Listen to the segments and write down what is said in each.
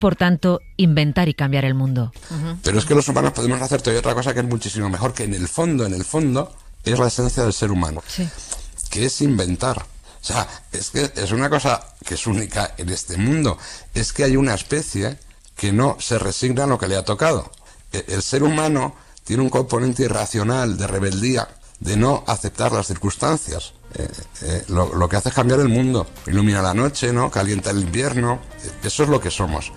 por tanto, inventar y cambiar el mundo. Pero es que los humanos podemos hacer todavía otra cosa que es muchísimo mejor, que en el fondo, es la esencia del ser humano, sí, que es inventar. O sea, es que es una cosa que es única en este mundo, es que hay una especie que no se resigna a lo que le ha tocado. El ser humano tiene un componente irracional de rebeldía, de no aceptar las circunstancias. Lo que hace es cambiar el mundo, ilumina la noche, ¿no? Calienta el invierno, eso es lo que somos.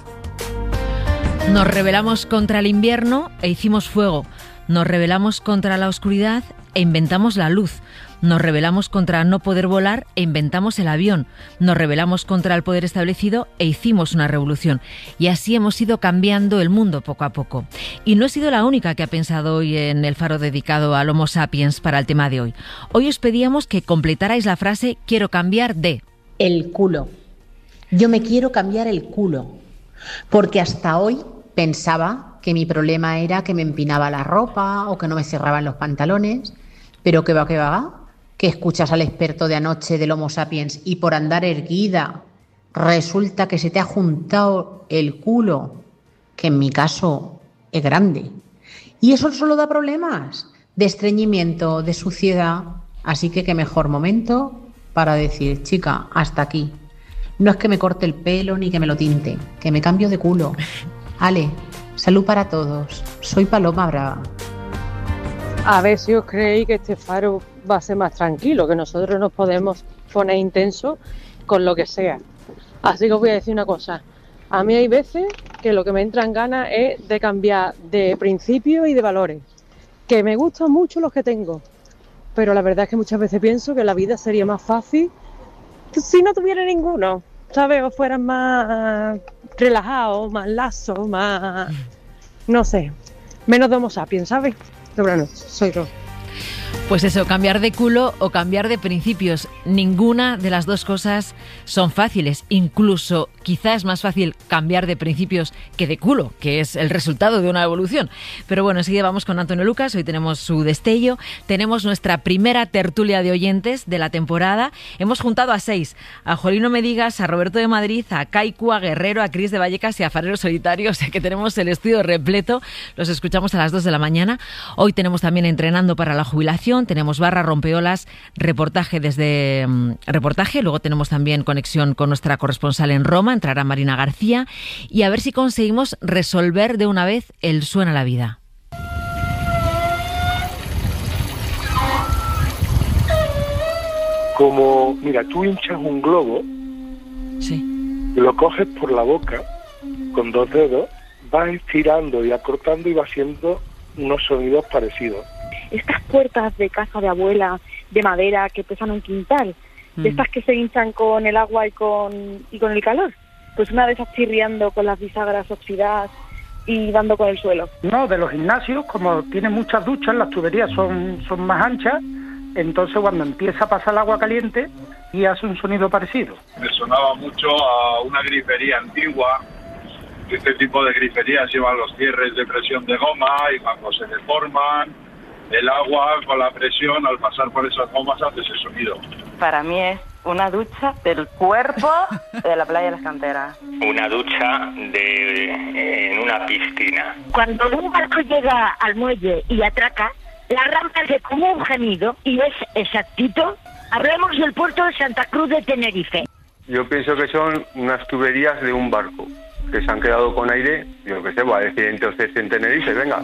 Nos rebelamos contra el invierno e hicimos fuego. Nos rebelamos contra la oscuridad e inventamos la luz. Nos rebelamos contra no poder volar e inventamos el avión. Nos rebelamos contra el poder establecido e hicimos una revolución. Y así hemos ido cambiando el mundo poco a poco. Y no he sido la única que ha pensado hoy en el faro dedicado al Homo sapiens para el tema de hoy. Hoy os pedíamos que completarais la frase quiero cambiar de... El culo. Yo me quiero cambiar el culo. Porque hasta hoy pensaba que mi problema era que me empinaba la ropa o que no me cerraban los pantalones. Pero que va, que escuchas al experto de anoche del Homo sapiens y por andar erguida resulta que se te ha juntado el culo, que en mi caso es grande. Y eso solo da problemas de estreñimiento, de suciedad. Así que qué mejor momento para decir, chica, hasta aquí. No es que me corte el pelo ni que me lo tinte, que me cambio de culo. Ale, salud para todos. Soy Paloma Brava. A ver si os creéis que este faro va a ser más tranquilo, que nosotros nos podemos poner intensos con lo que sea. Así que os voy a decir una cosa. A mí hay veces que lo que me entran ganas es de cambiar de principios y de valores. Que me gustan mucho los que tengo. Pero la verdad es que muchas veces pienso que la vida sería más fácil si no tuviera ninguno. ¿Sabes? O fueran más relajados, más lazos, más... no sé. Menos de Homo sapiens, ¿sabes? Buenas noches, soy Ro. Pues eso, cambiar de culo o cambiar de principios. Ninguna de las dos cosas son fáciles. Incluso quizás es más fácil cambiar de principios que de culo, que es el resultado de una evolución. Pero bueno, enseguida vamos con Antonio Lucas. Hoy tenemos su destello. Tenemos nuestra primera tertulia de oyentes de la temporada. Hemos juntado a 6. A Jolino Medigas, a Roberto de Madrid, a Kaiku, a Guerrero, a Cris de Vallecas y a Farero Solitario. O sea que tenemos el estudio repleto. Los escuchamos a las 2 de la mañana. Hoy tenemos también Entrenando para la Jubilación. Tenemos barra rompeolas, reportaje desde reportaje, luego tenemos también conexión con nuestra corresponsal en Roma, entrará Marina García, y a ver si conseguimos resolver de una vez el Suena la Vida. Como, mira, tú hinchas un globo, sí, lo coges por la boca con 2 dedos, vas estirando y acortando y va haciendo unos sonidos parecidos. Estas puertas de casa de abuela de madera que pesan un quintal, de estas que se hinchan con el agua y con el calor, pues una vez chirriando con las bisagras oxidadas y dando con el suelo. No, de los gimnasios, como tienen muchas duchas, las tuberías son más anchas, entonces cuando empieza a pasar el agua caliente y hace un sonido parecido. Me sonaba mucho a una grifería antigua. Este tipo de griferías llevan los cierres de presión de goma y cuando se deforman, el agua con la presión al pasar por esas gomas hace ese sonido. Para mí es una ducha del cuerpo de la playa de las Canteras. Una ducha en una piscina. Cuando un barco llega al muelle y atraca, la rampa hace como un gemido y es exactito. Hablemos del puerto de Santa Cruz de Tenerife. Yo pienso que son unas tuberías de un barco que se han quedado con aire. Yo qué sé, va a decir entonces en Tenerife, venga.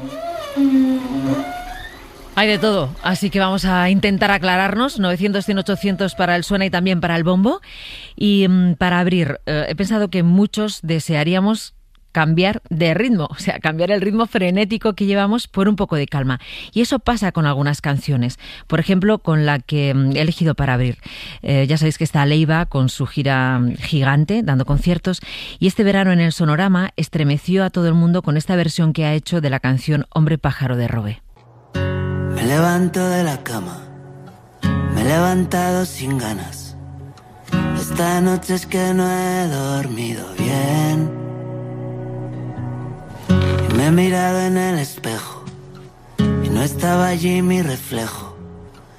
Hay de todo, así que vamos a intentar aclararnos. 900, 100, 800 para el Suena y también para el Bombo. Y para abrir, he pensado que muchos desearíamos cambiar de ritmo, o sea, cambiar el ritmo frenético que llevamos por un poco de calma. Y eso pasa con algunas canciones. Por ejemplo, con la que he elegido para abrir. Ya sabéis que está Leiva con su gira gigante, dando conciertos. Y este verano en el Sonorama estremeció a todo el mundo con esta versión que ha hecho de la canción Hombre Pájaro de Robe. Me levanto de la cama, me he levantado sin ganas. Esta noche es que no he dormido bien. Y me he mirado en el espejo y no estaba allí mi reflejo.